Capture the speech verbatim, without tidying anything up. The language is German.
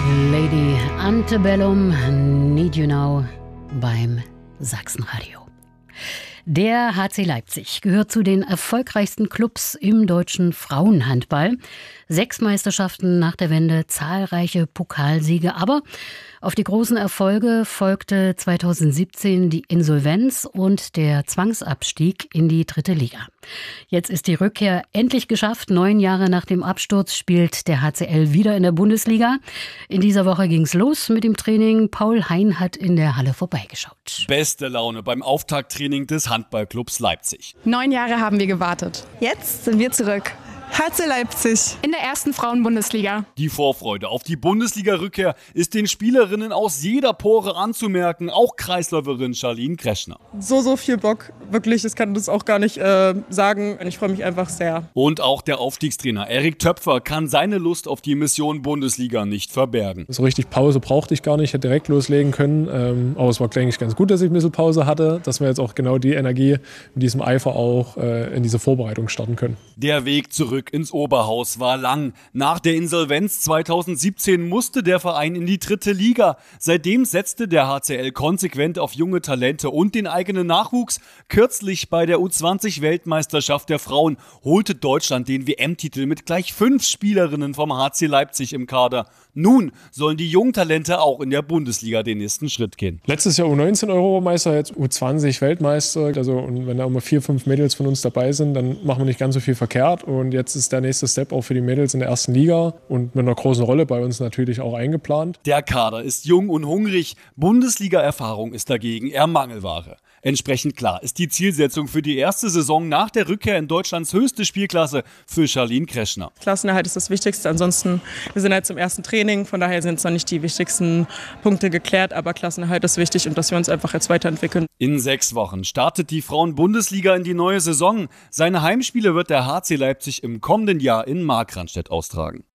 Lady Antebellum, Need You Now beim Sachsenradio. Der H C Leipzig gehört zu den erfolgreichsten Clubs im deutschen Frauenhandball. Sechs Meisterschaften nach der Wende, zahlreiche Pokalsiege. Aber auf die großen Erfolge folgte zweitausendsiebzehn die Insolvenz und der Zwangsabstieg in die dritte Liga. Jetzt ist die Rückkehr endlich geschafft. Neun Jahre nach dem Absturz spielt der H C L wieder in der Bundesliga. In dieser Woche ging's los mit dem Training. Paul Hein hat in der Halle vorbeigeschaut. Beste Laune beim Auftakttraining des Handballclubs Leipzig. Neun Jahre haben wir gewartet. Jetzt sind wir zurück. H C Leipzig. In der ersten Frauenbundesliga. Die Vorfreude auf die Bundesliga-Rückkehr ist den Spielerinnen aus jeder Pore anzumerken, auch Kreisläuferin Charlene Kreschner. So, so viel Bock, wirklich, ich kann das auch gar nicht äh, sagen. Ich freue mich einfach sehr. Und auch der Aufstiegstrainer Erik Töpfer kann seine Lust auf die Mission Bundesliga nicht verbergen. So richtig Pause brauchte ich gar nicht, ich hätte direkt loslegen können. Ähm, aber es war, denke ich, ganz gut, dass ich ein bisschen Pause hatte, dass wir jetzt auch genau die Energie mit diesem Eifer auch äh, in diese Vorbereitung starten können. Der Weg zurück ins Oberhaus war lang. Nach der Insolvenz zweitausendsiebzehn musste der Verein in die dritte Liga. Seitdem setzte der H C L konsequent auf junge Talente und den eigenen Nachwuchs. Kürzlich bei der U zwanzig Weltmeisterschaft der Frauen holte Deutschland den W M-Titel mit gleich fünf Spielerinnen vom H C Leipzig im Kader. Nun sollen die jungen Talente auch in der Bundesliga den nächsten Schritt gehen. Letztes Jahr U neunzehn Europameister, jetzt U zwanzig Weltmeister. Also, und wenn da immer vier, fünf Mädels von uns dabei sind, dann machen wir nicht ganz so viel verkehrt. Und jetzt ist der nächste Step auch für die Mädels in der ersten Liga und mit einer großen Rolle bei uns natürlich auch eingeplant. Der Kader ist jung und hungrig. Bundesliga-Erfahrung ist dagegen eher Mangelware. Entsprechend klar ist die Zielsetzung für die erste Saison nach der Rückkehr in Deutschlands höchste Spielklasse für Charlene Kreschner. Klassenerhalt ist das Wichtigste. Ansonsten, wir sind halt zum ersten Training, von daher sind es noch nicht die wichtigsten Punkte geklärt, aber Klassenerhalt ist wichtig und dass wir uns einfach jetzt weiterentwickeln. In sechs Wochen startet die Frauen-Bundesliga in die neue Saison. Seine Heimspiele wird der H C Leipzig im kommenden Jahr in Markranstädt austragen.